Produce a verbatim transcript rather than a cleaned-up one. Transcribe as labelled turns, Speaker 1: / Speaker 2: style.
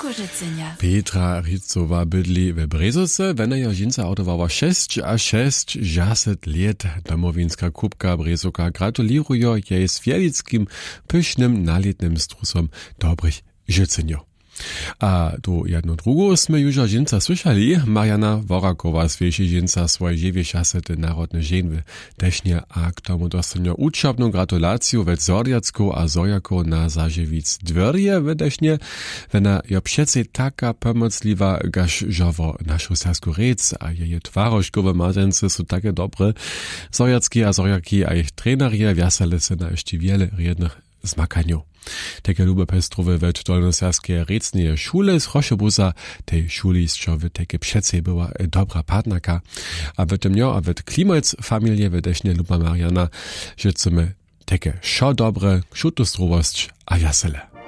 Speaker 1: Życzenia.
Speaker 2: Petra Ricowa bydli we Brezose, wenn er jinca autowała sześć a sześć jaset lat. Domowinska kubka Brezoka gratuliruje jej z wielickim, pysznym, nalitnym strusom dobrych życzenia. A tu jedno drugo sme już jinca słyszeli. Mariana Worakowa zwierzy jinca swoje dziewięćdziesiąte narodne żenwy teśnie, a k tomu dostanie uczebną gratulację we Zorjacku a Zojako na zażywic dwierje we teśnie, wena jo przece taka pomocliwa, gaż żowo naszą sersku rec, a jeje twarożkowe mazence są takie dobre. Zorjacki a Zorjaki a ich trenerje wiasele se na jeszcze wiele riednych zmakaniu. Takie lube pestrowe wet dolnoserskie recnie szule z Choszobusa, tej szuli z czowy takie przece była dobra partnerka, a w tym dniu, a w Klimolc familie wedeśnie luba Mariana, życzymy takie szo dobre, szutostrowosć a jasele.